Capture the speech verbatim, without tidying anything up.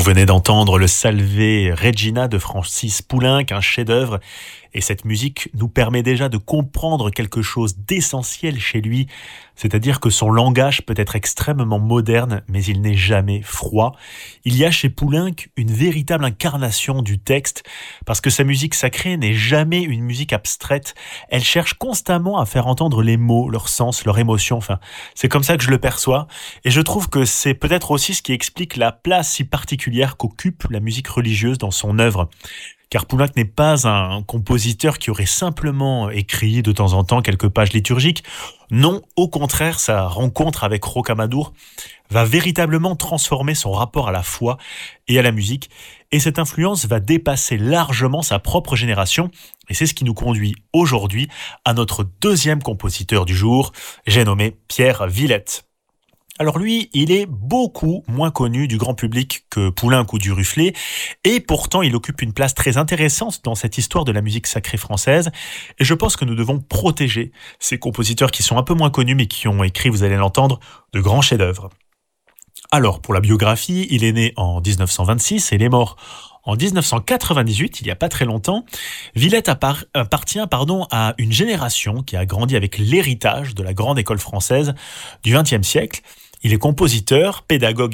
venez d'entendre le Salve Regina de Francis Poulenc, un chef-d'œuvre. Et cette musique nous permet déjà de comprendre quelque chose d'essentiel chez lui, c'est-à-dire que son langage peut être extrêmement moderne, mais il n'est jamais froid. Il y a chez Poulenc une véritable incarnation du texte, parce que sa musique sacrée n'est jamais une musique abstraite. Elle cherche constamment à faire entendre les mots, leur sens, leur émotion. Enfin, c'est comme ça que je le perçois. Et je trouve que c'est peut-être aussi ce qui explique la place si particulière qu'occupe la musique religieuse dans son œuvre. Car Poulenc n'est pas un compositeur qui aurait simplement écrit de temps en temps quelques pages liturgiques. Non, au contraire, sa rencontre avec Rocamadour va véritablement transformer son rapport à la foi et à la musique. Et cette influence va dépasser largement sa propre génération. Et c'est ce qui nous conduit aujourd'hui à notre deuxième compositeur du jour, j'ai nommé Pierre Villette. Alors lui, il est beaucoup moins connu du grand public que Poulenc ou Duruflé, et pourtant il occupe une place très intéressante dans cette histoire de la musique sacrée française, et je pense que nous devons protéger ces compositeurs qui sont un peu moins connus, mais qui ont écrit, vous allez l'entendre, de grands chefs-d'œuvre. Alors, pour la biographie, il est né en dix-neuf cent vingt-six et il est mort en dix-neuf cent quatre-vingt-dix-huit, il n'y a pas très longtemps. Villette appart- appartient pardon, à une génération qui a grandi avec l'héritage de la grande école française du vingtième siècle. Il est compositeur, pédagogue